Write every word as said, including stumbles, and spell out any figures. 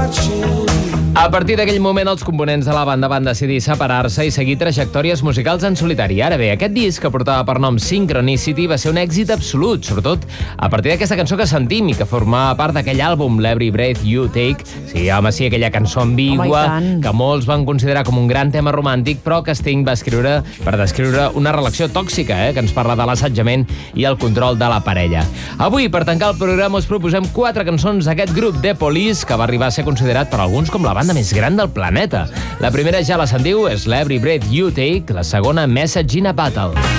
A partir d'aquell moment, els components de la banda van decidir separar-se i seguir trajectòries musicals en solitari. Ara bé, aquest disc, que portava per nom Synchronicity, va ser un èxit absolut, sobretot a partir d'aquesta cançó que sentim i que formava part d'aquell àlbum, l'Every Breath You Take. Sí, home, sí, aquella cançó ambigua que molts van considerar com un gran tema romàntic, però que Sting va escriure per descriure una relació tòxica, eh, que ens parla de l'assetjament i el control de la parella. Avui, per tancar el programa, us proposem quatre cançons d'aquest grup The Police, que va arribar a ser considerat per alguns com la banda més gran del planeta. La primera ja la sentiu, és l'Every Breath You Take, la segona, Message in a Bottle.